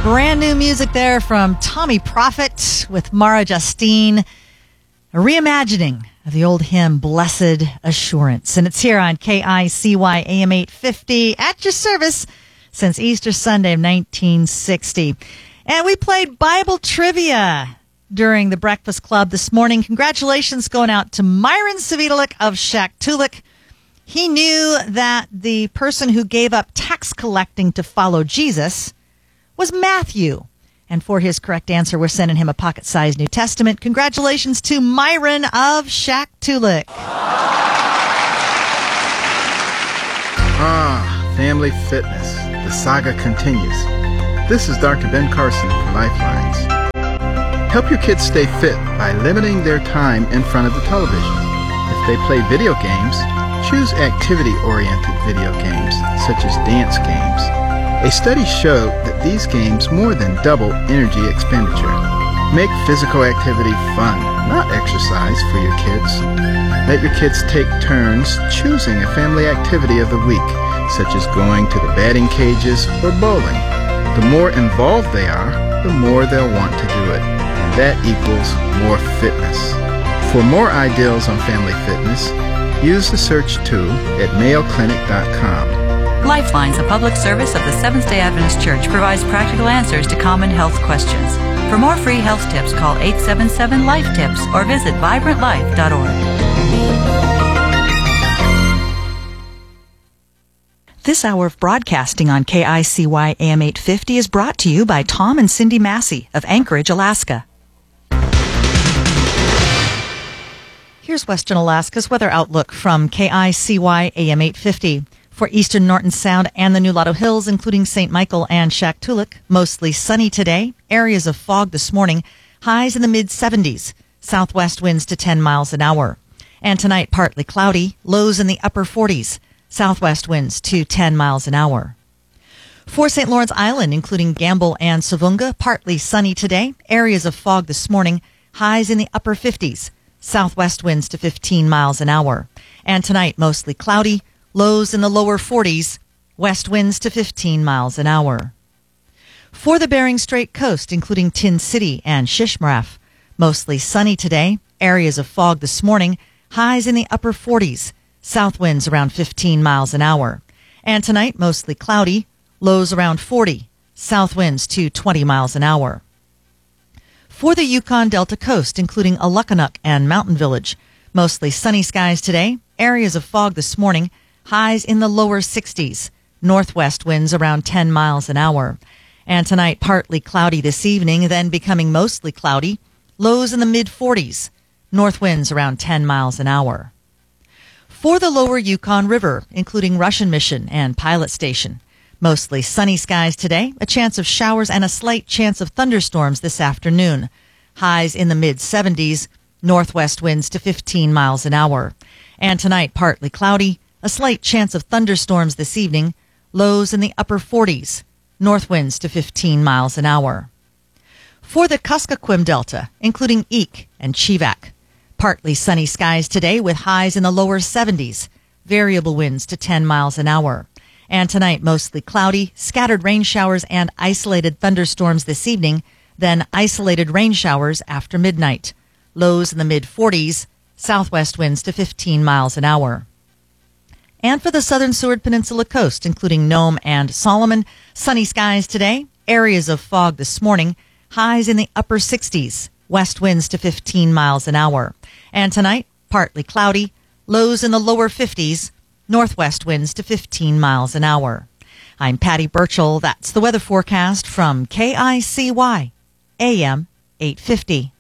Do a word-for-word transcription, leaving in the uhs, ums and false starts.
Brand new music there from Tommy Prophet with Mara Justine. A reimagining of the old hymn, Blessed Assurance. And it's here on K I C Y A M eight fifty at your service since Easter Sunday of nineteen sixty. And we played Bible trivia during the Breakfast Club this morning. Congratulations going out to Myron Savitalik of Shaktoolik. He knew that the person who gave up tax collecting to follow Jesus was Matthew. And for his correct answer, we're sending him a pocket-sized New Testament. Congratulations to Myron of Shaktoolik. Ah, family fitness. The saga continues. This is Doctor Ben Carson for Lifelines. Help your kids stay fit by limiting their time in front of the television. If they play video games, choose activity-oriented video games, such as dance games. A study showed that these games more than double energy expenditure. Make physical activity fun, not exercise, for your kids. Let your kids take turns choosing a family activity of the week, such as going to the batting cages or bowling. The more involved they are, the more they'll want to do it, and that equals more fitness. For more ideals on family fitness, use the search tool at mayo clinic dot com. Lifelines, a public service of the Seventh-day Adventist Church, provides practical answers to common health questions. For more free health tips, call eight seven seven, life tips or visit vibrant life dot org. This hour of broadcasting on K I C Y A M eight fifty is brought to you by Tom and Cindy Massey of Anchorage, Alaska. Here's Western Alaska's weather outlook from K I C Y A M eight fifty. For eastern Norton Sound and the Nulato Hills, including Saint Michael and Shaktoolik, mostly sunny today. Areas of fog this morning. Highs in the mid seventies. Southwest winds to ten miles an hour. And tonight, partly cloudy. Lows in the upper forties. Southwest winds to ten miles an hour. For Saint Lawrence Island, including Gamble and Savunga, partly sunny today. Areas of fog this morning. Highs in the upper fifties. Southwest winds to fifteen miles an hour. And tonight, mostly cloudy. Lows in the lower forties, west winds to fifteen miles an hour. For the Bering Strait coast, including Tin City and Shishmaref, mostly sunny today. Areas of fog this morning. Highs in the upper forties. South winds around fifteen miles an hour. And tonight, mostly cloudy. Lows around forty. South winds to twenty miles an hour. For the Yukon Delta coast, including Alukkanuk and Mountain Village, mostly sunny skies today. Areas of fog this morning. Highs in the lower sixties. Northwest winds around ten miles an hour. And tonight, partly cloudy this evening, then becoming mostly cloudy. Lows in the mid forties. North winds around ten miles an hour. For the lower Yukon River, including Russian Mission and Pilot Station, mostly sunny skies today. A chance of showers and a slight chance of thunderstorms this afternoon. Highs in the mid seventies. Northwest winds to fifteen miles an hour. And tonight, partly cloudy. A slight chance of thunderstorms this evening. Lows in the upper forties. North winds to fifteen miles an hour. For the Kuskokwim Delta, including Eek and Chivak, partly sunny skies today with highs in the lower seventies. Variable winds to ten miles an hour. And tonight, mostly cloudy, scattered rain showers and isolated thunderstorms this evening, then isolated rain showers after midnight. Lows in the mid forties. Southwest winds to fifteen miles an hour. And for the southern Seward Peninsula coast, including Nome and Solomon, sunny skies today. Areas of fog this morning. Highs in the upper sixties. West winds to fifteen miles an hour. And tonight, partly cloudy. Lows in the lower fifties. Northwest winds to fifteen miles an hour. I'm Patty Burchell. That's the weather forecast from K I C Y A M eight fifty.